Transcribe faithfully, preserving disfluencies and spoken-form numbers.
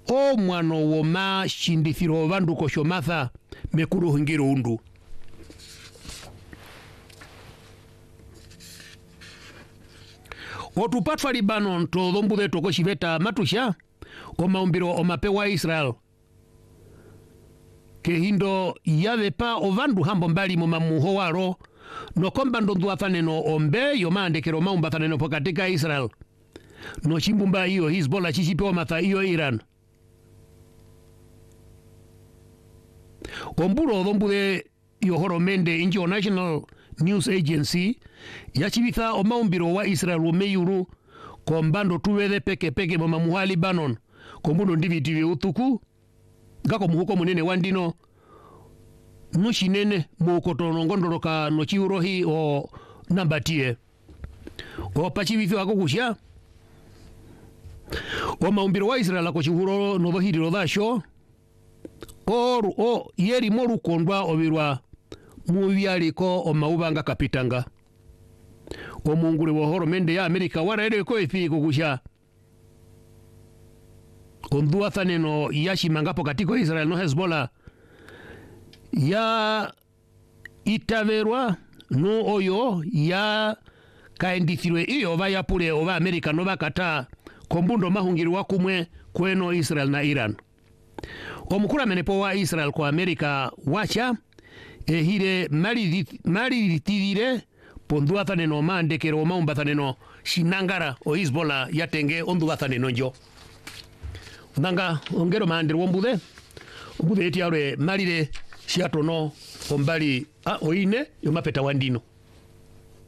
o mwano woma shindithiro vandu koshomatha mekuru hingiro undu. Otupatwa Libanon to dhombude toko shiveta matusha o maumbiro o mapewa Israel ke hindo yave pa o vandu hambo mbali mo mamuho waro no komba ndondu afaneno ombe yo maandekero maumba faneno pokatika Israel no chimbumba iyo Hezbollah chichipewa matha iyo Iran omburo dhombude yo horomende injo National News Agency yachibitha o maumbiro wa Israel o meyuru kombando tuwede peke peke mo mamuha Libanon kombuno ndivitiwe utuku gako muhuko munene wandino nushinene mukotono ngondoroka no chiurohi o nambatie o pachibitho wako kusha o maumbiro wa Israel ako chihuro no dohiriro dasho oru o yeri moru kondwa obirwa mubialiko o maubanga kapitanga o mungure wo horomende ya Amerika waraere ko efi kukusha ondua thaneno yashi mangapo katiko Israel no Hezbollah ya itaverwa no oyo ya kaendithirwe iyo vaya pule ova Amerika no bakata kombundo mahungirwa kumwe kweno Israel na Iran omukura menepo wa Israel kwa Amerika wacha ehire mali mali tidire pondua thaneno mandekero maumba thaneno shinangara o Hezbollah yatenge ondua thaneno njo ndanga ongero mandiro wombude ombude eti aure malire shiatono ombali a oine yo mapeta wandino.